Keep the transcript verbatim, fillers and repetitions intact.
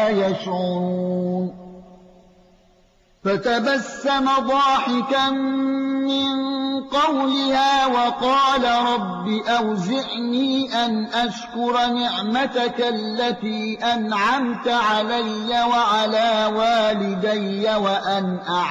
لا يشعرون فتبسم ضاحكا من قولها وقال رب أوزعني أن أشكر نعمتك التي أنعمت علي وعلى والدي وأن أعلم